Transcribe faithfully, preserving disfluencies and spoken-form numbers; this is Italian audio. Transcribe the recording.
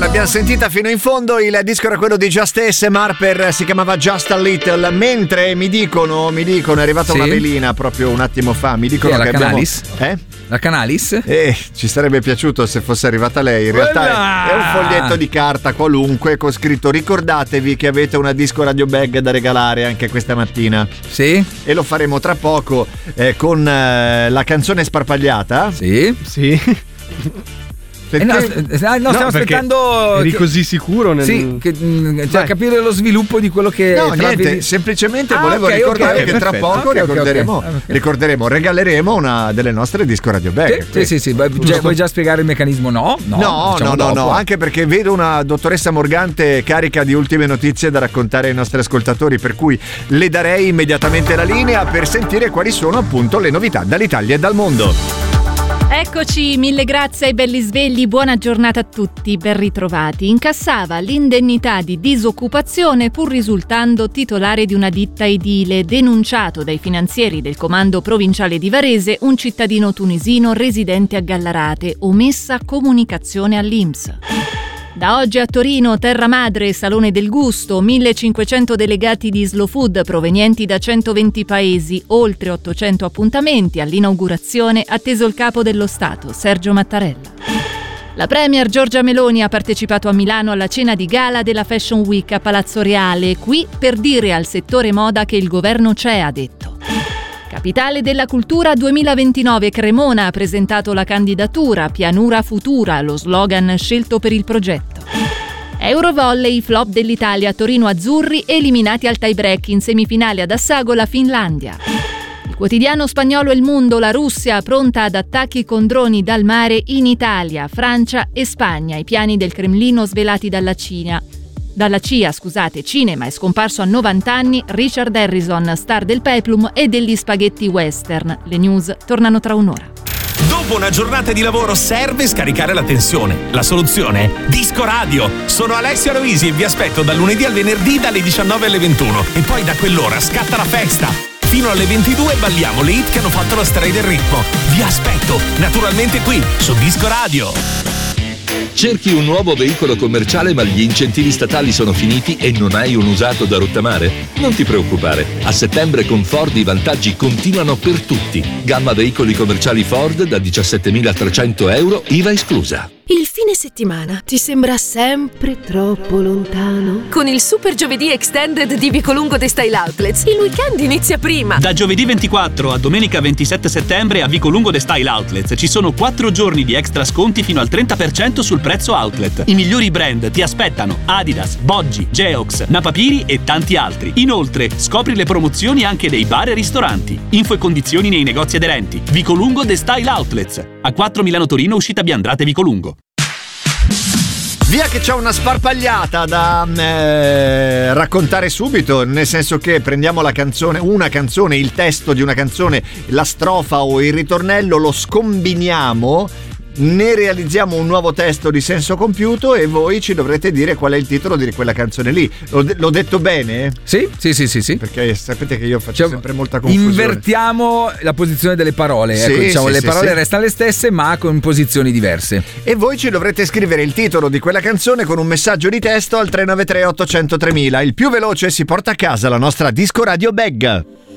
l'abbiamo sentita fino in fondo. Il disco era quello di Just A S M R, per, si chiamava Just a Little. Mentre mi dicono, mi dicono, è arrivata sì. una velina proprio un attimo fa. Mi dicono che, che la abbiamo. Canalis? Eh? La Canalis? Eh, ci sarebbe piaciuto se fosse arrivata lei. In realtà è, è un foglietto di carta qualunque con scritto: ricordatevi che avete una disco radio bag da regalare anche questa mattina. Sì. E lo faremo tra poco eh, con eh, la canzone sparpagliata. Sì. Sì. Eh no, no, stiamo no, aspettando. Eri che... così sicuro nel... Sì, che, cioè, capire lo sviluppo di quello che. No, niente, travi... semplicemente ah, volevo okay, ricordare okay, che perfetto. tra poco okay, ricorderemo, okay, okay. ricorderemo, regaleremo una delle nostre disco radio bag. Sì, sì, sì, sì. Già, vuoi già spiegare il meccanismo? No, no, no, no, no, no, anche perché vedo una dottoressa Morgante carica di ultime notizie da raccontare ai nostri ascoltatori, per cui le darei immediatamente la linea per sentire quali sono appunto le novità dall'Italia e dal mondo. Eccoci, mille grazie ai belli svegli, buona giornata a tutti, ben ritrovati. Incassava l'indennità di disoccupazione pur risultando titolare di una ditta edile, denunciato dai finanzieri del comando provinciale di Varese un cittadino tunisino residente a Gallarate, omessa comunicazione all'I N P S. Da oggi a Torino, terra madre, Salone del Gusto, millecinquecento delegati di Slow Food provenienti da centoventi paesi, oltre ottocento appuntamenti. All'inaugurazione atteso il capo dello Stato, Sergio Mattarella. La premier Giorgia Meloni ha partecipato a Milano alla cena di gala della Fashion Week a Palazzo Reale, qui per dire al settore moda che il governo c'è, ha detto. Capitale della Cultura duemilaventinove, Cremona ha presentato la candidatura Pianura Futura, lo slogan scelto per il progetto. Eurovolley, flop dell'Italia, Torino Azzurri eliminati al tie break, in semifinale ad Assago la Finlandia. Il quotidiano spagnolo El Mundo, la Russia pronta ad attacchi con droni dal mare in Italia, Francia e Spagna, i piani del Cremlino svelati dalla Cina. Dalla C I A, scusate, cinema è scomparso a novanta anni Richard Harrison, star del Peplum e degli spaghetti western. Le news tornano tra un'ora. Dopo una giornata di lavoro serve scaricare la tensione. La soluzione è Disco Radio. Sono Alessia Roisi e vi aspetto dal lunedì al venerdì dalle diciannove alle ventuno. E poi da quell'ora scatta la festa. Fino alle ventidue balliamo le hit che hanno fatto la storia del ritmo. Vi aspetto, naturalmente qui, su Disco Radio. Cerchi un nuovo veicolo commerciale ma gli incentivi statali sono finiti e non hai un usato da rottamare? Non ti preoccupare, a settembre con Ford i vantaggi continuano per tutti. Gamma veicoli commerciali Ford da diciassettemilatrecento euro, I V A esclusa. Il fine settimana ti sembra sempre troppo lontano? Con il Super Giovedì Extended di Vicolungo The Style Outlets, il weekend inizia prima. Da giovedì ventiquattro a domenica ventisette settembre a Vicolungo The Style Outlets ci sono quattro giorni di extra sconti fino al trenta per cento sul prezzo outlet. I migliori brand ti aspettano: Adidas, Boggi, Geox, Napapiri e tanti altri. Inoltre, scopri le promozioni anche dei bar e ristoranti. Info e condizioni nei negozi aderenti. Vicolungo The Style Outlets. A quattro Milano Torino, uscita Biandrate Vicolungo. Via che c'è una sparpagliata da eh, raccontare subito, nel senso che prendiamo la canzone, una canzone, il testo di una canzone, la strofa o il ritornello, lo scombiniamo, ne realizziamo un nuovo testo di senso compiuto e voi ci dovrete dire qual è il titolo di quella canzone lì. L'ho, de- l'ho detto bene? Sì, sì, sì, sì, sì. Perché sapete che io faccio cioè, sempre molta confusione. Invertiamo la posizione delle parole. Sì, ecco, diciamo, sì, le sì, parole sì. restano le stesse, ma con posizioni diverse. E voi ci dovrete scrivere il titolo di quella canzone con un messaggio di testo al tre nove tre otto zero zero tremila. Il più veloce si porta a casa la nostra Disco Radio Bag.